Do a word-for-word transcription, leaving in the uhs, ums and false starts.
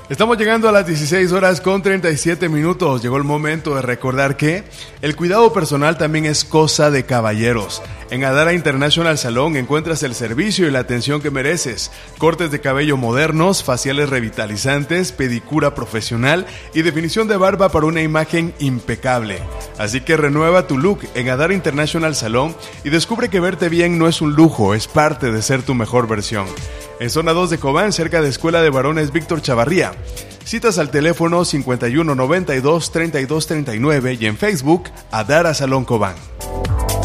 Estamos llegando a las dieciséis horas con treinta y siete minutos. Llegó el momento de recordar que el cuidado personal también es cosa de caballeros. En Adara International Salon encuentras el servicio y la atención que mereces. Cortes de cabello modernos, faciales revitalizantes, pedicura profesional y definición de barba para una imagen impecable. Así que renueva tu look en Adara International Salon y descubre que verte bien no es un lujo, es parte de ser tu mejor versión. En zona dos de Cobán, cerca de Escuela de Varones Víctor Chavarría. Citas al teléfono cincuenta y uno noventa y dos treinta y dos treinta y nueve y en Facebook Adara Salón Cobán.